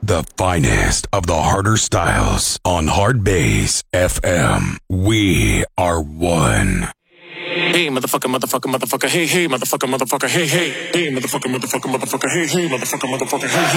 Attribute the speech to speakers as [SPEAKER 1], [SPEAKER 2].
[SPEAKER 1] The finest of the harder styles on Hard Bass FM. We are one.
[SPEAKER 2] Hey, motherfucker, motherfucker, motherfucker, hey, hey, motherfucker, motherfucker, hey, hey, hey, motherfucker, motherfucker, motherfucker, hey, hey, motherfucker, motherfucker, hey, hey.